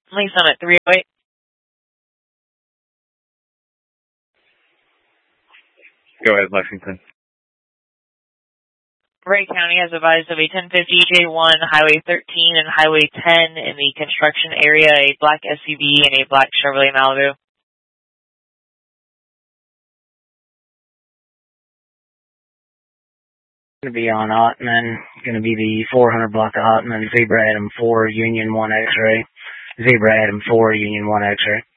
Lee Summit 308. Go ahead, Lexington. Ray County has advised of a 1050 J1, Highway 13 and Highway 10 in the construction area, a black SUV and a black Chevrolet Malibu. Going to be on Ottman, going to be the 400 block of Ottman, Zebra Adam 4, Union 1 X-ray. Zebra Adam 4, Union 1 X-ray.